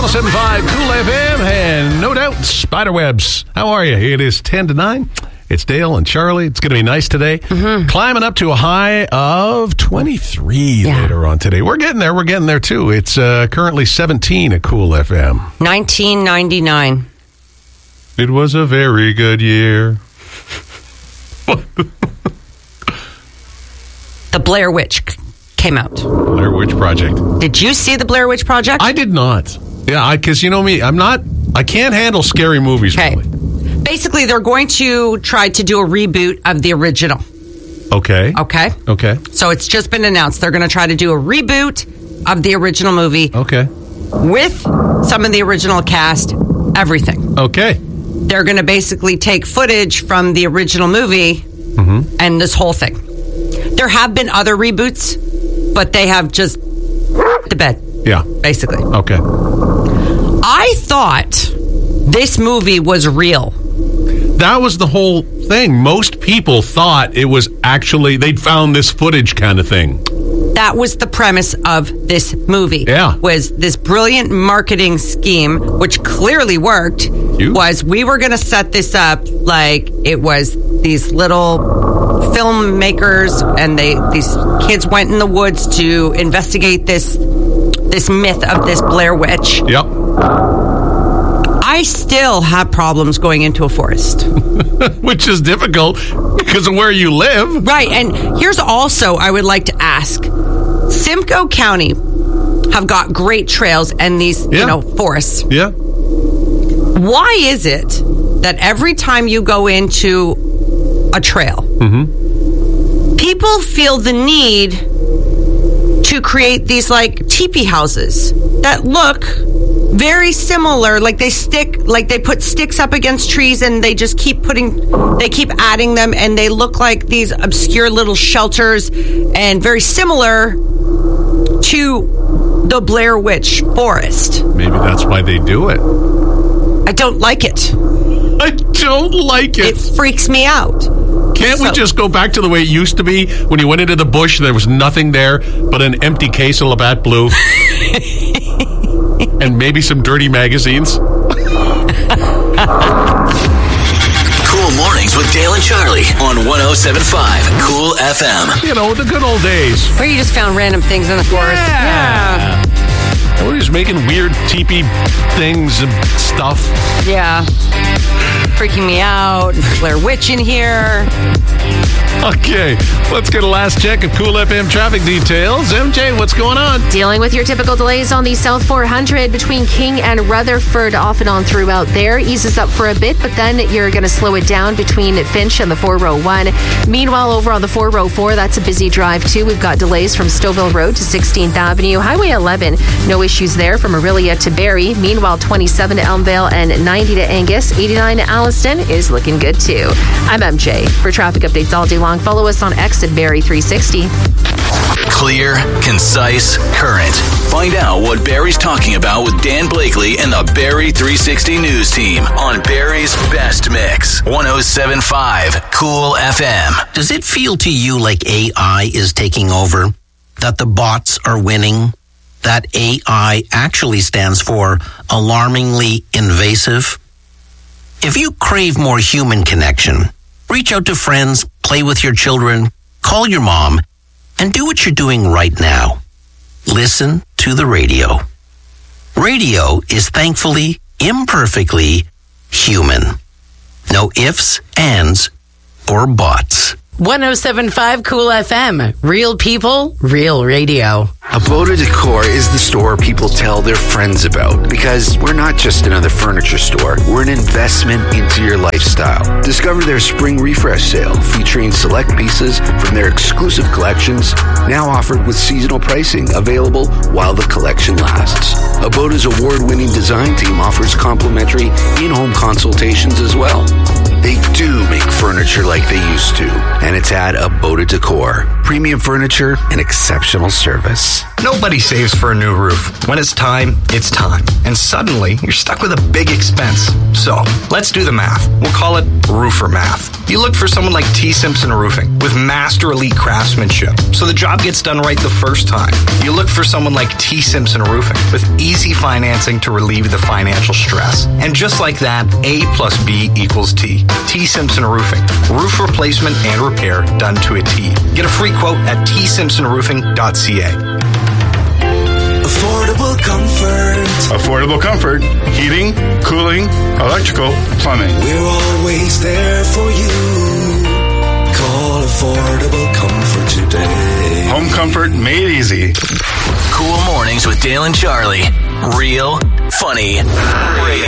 107.5 Cool FM and no doubt Spiderwebs. How are you? It is 10 to 9. It's Dale and Charlie. It's going to be nice today. Climbing up to a high of 23 later on today. We're getting there. We're getting there too. It's currently 17 at Cool FM. 1999. It was a very good year. The Blair Witch came out. Blair Witch Project. Did you see the Blair Witch Project? I did not. Yeah, because you know me, I can't handle scary movies. Okay. Really. Basically, they're going to try to do a reboot of the original. Okay. Okay. So it's just been announced. They're going to try to do a reboot of the original movie. Okay. With some of the original cast, everything. Okay. They're going to basically take footage from the original movie and this whole thing. There have been other reboots, but they have just to bed. Yeah. Basically. Okay. I thought this movie was real. That was the whole thing. Most people thought it was actually, they'd found this footage kind of thing. That was the premise of this movie. Yeah. Was this brilliant marketing scheme, which clearly worked, was we were going to set this up like it was these little filmmakers and these kids went in the woods to investigate this myth of this Blair Witch. Yep. I still have problems going into a forest. Which is difficult because of where you live. Right. And here's also, I would like to ask, Simcoe County have got great trails and these, forests. Yeah. Why is it that every time you go into a trail, people feel the need to create these like teepee houses that look very similar, like they put sticks up against trees and they just keep adding them and they look like these obscure little shelters and very similar to the Blair Witch Forest. Maybe that's why they do it. I don't like it. I don't like it. It freaks me out. Can't we just go back to the way it used to be? When you went into the bush, there was nothing there but an empty case of Labatt Blue. And maybe some dirty magazines. Cool Mornings with Dale and Charlie on 107.5 Cool FM. You know, the good old days. Where you just found random things in the forest. Yeah. We're just making weird teepee things and stuff. Yeah. Freaking me out. Blair Witch in here. Okay, let's get a last check of Cool FM traffic details. MJ, what's going on? Dealing with your typical delays on the South 400 between King and Rutherford off and on throughout there. Eases up for a bit, but then you're going to slow it down between Finch and the 401. Meanwhile, over on the 404, that's a busy drive too. We've got delays from Stouffville Road to 16th Avenue. Highway 11, no issues there from Aurelia to Barrie. Meanwhile, 27 to Elmvale and 90 to Angus. 89 to Alliston is looking good too. I'm MJ. For traffic updates all day long, follow us on X at Barrie 360. Clear, concise, current. Find out what Barrie's talking about with Dan Blakely and the Barrie 360 News Team on Barrie's Best Mix. 107.5 Cool FM. Does it feel to you like AI is taking over? That the bots are winning? That AI actually stands for alarmingly invasive? If you crave more human connection, reach out to friends, play with your children, call your mom, and do what you're doing right now. Listen to the radio. Radio is thankfully, imperfectly human. No ifs, ands, or buts. 107.5 Cool FM. Real people, real radio. Aboda Decor is the store people tell their friends about because we're not just another furniture store. We're an investment into your lifestyle. Discover their spring refresh sale featuring select pieces from their exclusive collections, now offered with seasonal pricing available while the collection lasts. Aboda's award-winning design team offers complimentary in-home consultations as well. They do make furniture like they used to, and it's at Abode Decor. Premium furniture and exceptional service. Nobody saves for a new roof. When it's time, it's time. And suddenly, you're stuck with a big expense. So, let's do the math. We'll call it roofer math. You look for someone like T. Simpson Roofing with master elite craftsmanship, so the job gets done right the first time. You look for someone like T. Simpson Roofing with easy financing to relieve the financial stress. And just like that, A plus B equals T. T. Simpson Roofing. Roof replacement and repair done to a T. Get a free quote at tsimpsonroofing.ca. Affordable comfort. Affordable comfort. Heating, cooling, electrical, plumbing. We're always there for you. Call Affordable Comfort today. Home comfort made easy. Cool Mornings with Dale and Charlie. Real, funny radio.